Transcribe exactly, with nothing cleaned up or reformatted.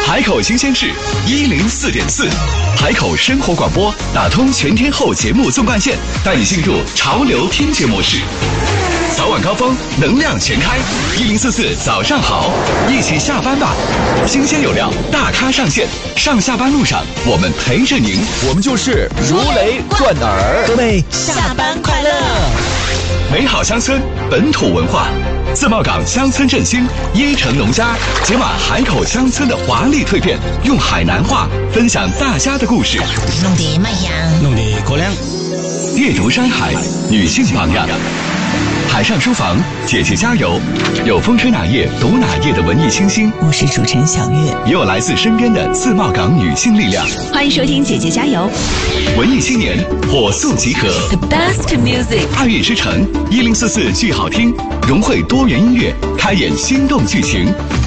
海口新鲜事一零四点四，海口生活广播打通全天候节目纵贯线，带你进入潮流听觉模式。早晚高峰，能量全开，一零四四早上好，一起下班吧。新鲜有料，大咖上线，上下班路上我们陪着您， 我们就是如雷贯耳。 各位下班快乐！ 美好乡村，本土文化。自贸港乡村振兴，椰城农家解码海口乡村的华丽蜕变，用海南话分享大家的故事。 弄得卖香， 弄得过量。 阅读山海，女性榜样。海上书房，姐姐加油！有风吹哪页读哪页的文艺清新， 我是主持人小月， 也有来自身边的自贸港女性力量。 欢迎收听姐姐加油！ 文艺青年火速集合 ，The best music， 爱乐之城一零四四剧好听，融汇多元音乐，开演心动剧情。